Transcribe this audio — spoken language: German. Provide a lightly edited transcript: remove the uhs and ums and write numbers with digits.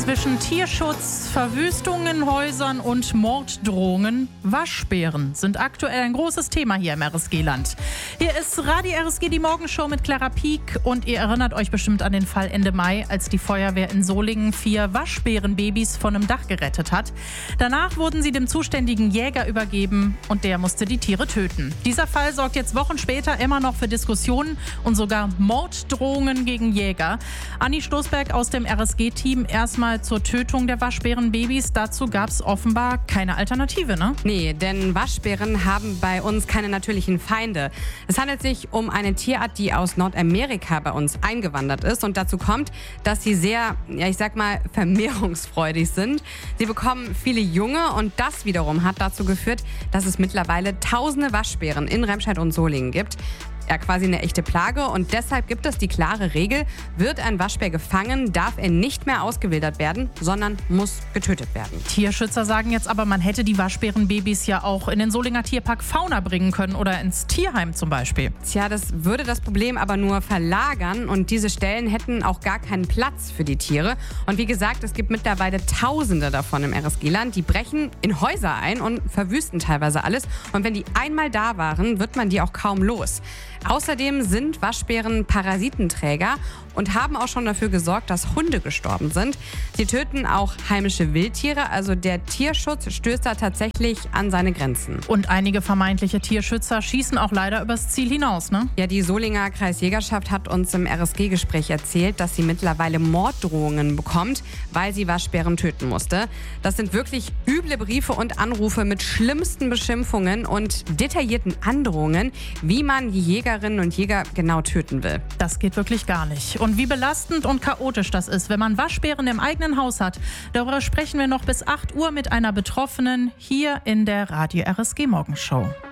Zwischen Tierschutz, Verwüstung in Häusern und Morddrohungen. Waschbären sind aktuell ein großes Thema hier im RSG-Land. Hier ist Radio RSG, die Morgenshow mit Clara Pieck. Und ihr erinnert euch bestimmt an den Fall Ende Mai, als die Feuerwehr in Solingen 4 Waschbärenbabys von einem Dach gerettet hat. Danach wurden sie dem zuständigen Jäger übergeben und der musste die Tiere töten. Dieser Fall sorgt jetzt Wochen später immer noch für Diskussionen und sogar Morddrohungen gegen Jäger. Anni Stoßberg aus dem RSG-Team, erstmal zur Tötung der Waschbärenbabys. Dazu gab es offenbar keine Alternative, ne? Nee, denn Waschbären haben bei uns keine natürlichen Feinde. Es handelt sich um eine Tierart, die aus Nordamerika bei uns eingewandert ist. Und dazu kommt, dass sie sehr, vermehrungsfreudig sind. Sie bekommen viele Junge und das wiederum hat dazu geführt, dass es mittlerweile tausende Waschbären in Remscheid und Solingen gibt. Ja, quasi eine echte Plage und deshalb gibt es die klare Regel, wird ein Waschbär gefangen, darf er nicht mehr ausgewildert werden, sondern muss getötet werden. Tierschützer sagen jetzt aber, man hätte die Waschbärenbabys ja auch in den Solinger Tierpark Fauna bringen können oder ins Tierheim zum Beispiel. Tja, das würde das Problem aber nur verlagern und diese Stellen hätten auch gar keinen Platz für die Tiere. Und wie gesagt, es gibt mittlerweile Tausende davon im RSG-Land, die brechen in Häuser ein und verwüsten teilweise alles. Und wenn die einmal da waren, wird man die auch kaum los. Außerdem sind Waschbären Parasitenträger und haben auch schon dafür gesorgt, dass Hunde gestorben sind. Sie töten auch heimische Wildtiere, also der Tierschutz stößt da tatsächlich an seine Grenzen. Und einige vermeintliche Tierschützer schießen auch leider übers Ziel hinaus, ne? Ja, die Solinger Kreisjägerschaft hat uns im RSG-Gespräch erzählt, dass sie mittlerweile Morddrohungen bekommt, weil sie Waschbären töten musste. Das sind wirklich üble Briefe und Anrufe mit schlimmsten Beschimpfungen und detaillierten Androhungen, wie man die Jägerinnen und Jäger genau töten will. Das geht wirklich gar nicht. Und wie belastend und chaotisch das ist, wenn man Waschbären im eigenen Haus hat, darüber sprechen wir noch bis 8 Uhr mit einer Betroffenen hier in der Radio RSG Morgenshow.